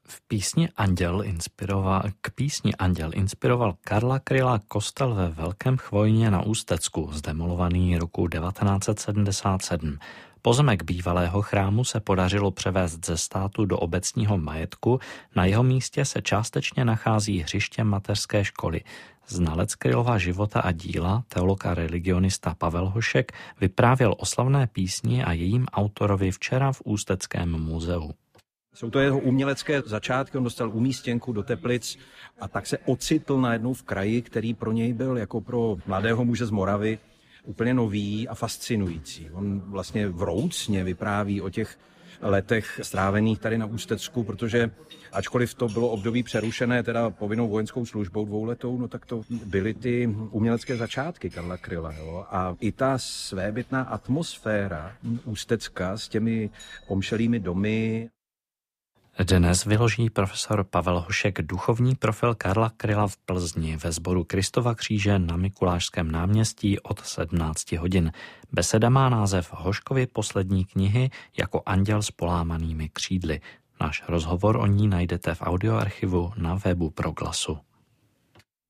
K písni Anděl inspiroval Karla Kryla kostel ve Velkém Chvojně na Ústecku, zdemolovaný roku 1977. Pozemek bývalého chrámu se podařilo převést ze státu do obecního majetku, na jeho místě se částečně nachází hřiště mateřské školy. Znalec Krylova života a díla, teolog a religionista Pavel Hošek, vyprávěl o slavné písni a jejím autorovi včera v Ústeckém muzeu. Jsou to jeho umělecké začátky, on dostal umístěnku do Teplic a tak se ocitl najednou v kraji, který pro něj byl jako pro mladého muže z Moravy úplně nový a fascinující. On vlastně vroucně vypráví o těch letech strávených tady na Ústecku, protože ačkoliv to bylo období přerušené teda povinnou vojenskou službou 2letou, no tak to byly ty umělecké začátky Karla Kryla. Jo? A i ta svébytná atmosféra Ústecka s těmi omšelými domy. Dnes vyloží profesor Pavel Hošek duchovní profil Karla Kryla v Plzni ve sboru Kristova kříže na Mikulášském náměstí od 17 hodin. Beseda má název Hoškovy poslední knihy jako anděl s polámanými křídly. Náš rozhovor o ní najdete v audioarchivu na webu Proglasu.